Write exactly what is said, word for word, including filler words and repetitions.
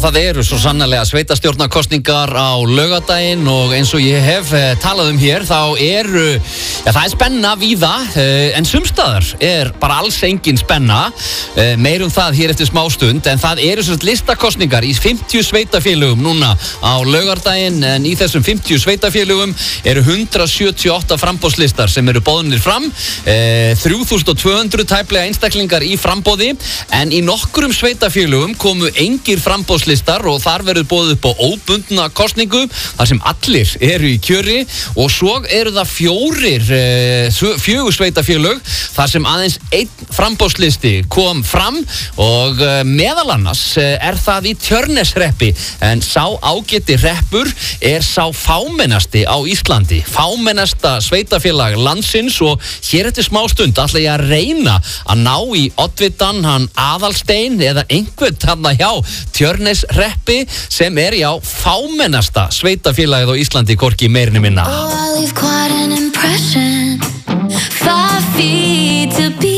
það eru svo sannarlega sveitarstjórnarkosningar á laugardaginn og eins og ég hef eh, talað um hér þá eru, já það er spenna víða eh, en sumstaðar er bara alls engin spenna, eh, meir um það hér eftir smástund en það eru svona listakosningar í fimmtíu sveitarfélögum núna á laugardaginn en í þessum fimmtíu sveitarfélögum eru hundrað sjötíu og átta framboðslistar sem eru boðnir fram, eh, þrjú þúsund tvö hundruð tæplega einstaklingar í framboði en í nokkrum sveitarfélögum komu engir framboðslistar og þar verður boðið upp á óbundna kosningu þar sem allir eru í kjöri og svo eru það fjórir fjögur sveitarfélög þar sem aðeins einn framboðslisti kom fram og meðal annars er það í Tjörneshreppi en sá ágæti hreppur er sá fámennasti á Íslandi, fámennasta sveitarfélag landsins og hér eftir smástund ætla ég að reyna að ná í oddvitann hann Aðalstein eða einhvern þarna hjá Tjörneshreppi sem er já fámennasta sveitarfélagið á Íslandi hvorki meirinu minna. Oh, I leave quite an impression. Five feet to be